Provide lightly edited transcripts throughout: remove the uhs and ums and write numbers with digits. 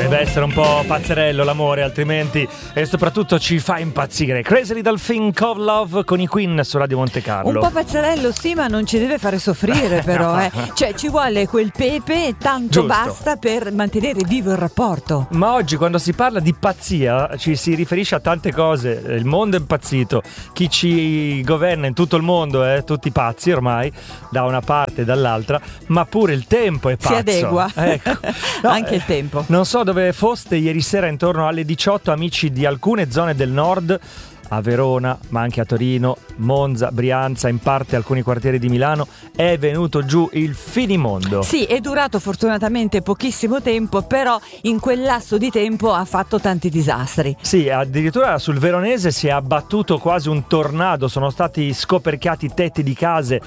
deve essere un po' pazzerello l'amore, altrimenti, e soprattutto ci fa impazzire. Crazy Little Thing Called Love con i Queen su Radio Monte Carlo. Un po' pazzerello sì, ma non ci deve fare soffrire però, Cioè ci vuole quel pepe e tanto Giusto. basta per mantenere vivo il rapporto. Ma oggi quando si parla di pazzia ci si riferisce a tante cose. Il mondo è impazzito, chi ci governa in tutto il mondo tutti pazzi ormai, da una parte e dall'altra, ma pure il tempo è pazzo. Si adegua. Ecco. No, anche il tempo. Non so dove foste ieri sera intorno alle 18, amici di alcune zone del nord, a Verona, ma anche a Torino, Monza, Brianza, in parte alcuni quartieri di Milano, è venuto giù il finimondo. Sì, è durato fortunatamente pochissimo tempo, però in quel lasso di tempo ha fatto tanti disastri. Sì, addirittura sul Veronese si è abbattuto quasi un tornado, sono stati scoperchiati tetti di case,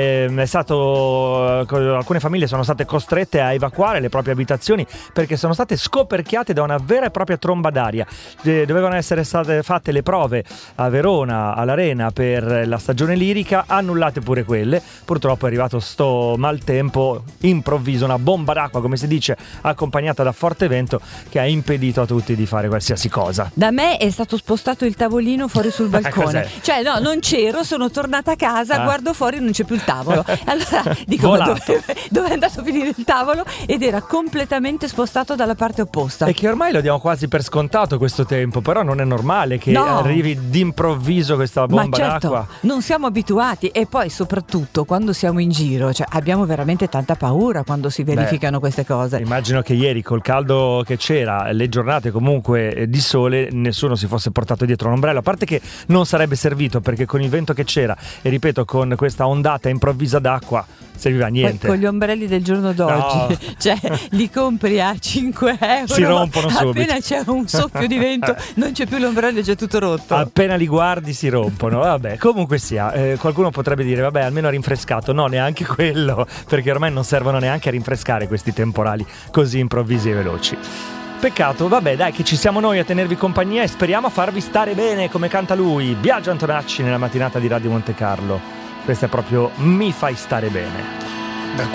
alcune famiglie sono state costrette a evacuare le proprie abitazioni perché sono state scoperchiate da una vera e propria tromba d'aria. Dovevano essere state fatte le prove a Verona, all'Arena, per la stagione lirica, annullate pure quelle. Purtroppo è arrivato sto maltempo improvviso, una bomba d'acqua come si dice, accompagnata da forte vento, che ha impedito a tutti di fare qualsiasi cosa. Da me è stato spostato il tavolino fuori sul balcone. Cos'è? Cioè no, non c'ero, sono tornata a casa, guardo fuori, non c'è più il tavolo. Allora dico, ma dove è andato a finire il tavolo? Ed era completamente spostato dalla parte opposta. E che ormai lo diamo quasi per scontato questo tempo, però non è normale che arrivi d'improvviso questa bomba d'acqua. Non siamo abituati, e poi soprattutto quando siamo in giro, cioè abbiamo veramente tanta paura quando si verificano queste cose. Immagino che ieri col caldo che c'era, le giornate comunque di sole, nessuno si fosse portato dietro un ombrello, a parte che non sarebbe servito perché con il vento che c'era e ripeto con questa ondata improvvisa d'acqua serviva a niente. Poi con gli ombrelli del giorno d'oggi, cioè li compri a 5 euro, si rompono subito. Appena c'è un soffio di vento non c'è più l'ombrello, è già tutto rotto. Appena li guardi si rompono. Vabbè, comunque sia, qualcuno potrebbe dire vabbè, almeno ha rinfrescato. No, neanche quello, perché ormai non servono neanche a rinfrescare questi temporali così improvvisi e veloci. Peccato, vabbè, dai, che ci siamo noi a tenervi compagnia e speriamo a farvi stare bene, come canta lui, Biagio Antonacci, nella mattinata di Radio Monte Carlo. Questa è proprio Mi fai stare bene.